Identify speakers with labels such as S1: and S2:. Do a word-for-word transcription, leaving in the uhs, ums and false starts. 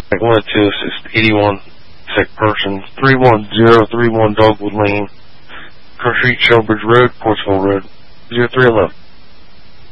S1: Wanted to assist eighty-one sick person, three one zero three one Dogwood Lane, Cross Street, Shelbridge Road, Portsville Road, zero three eleven.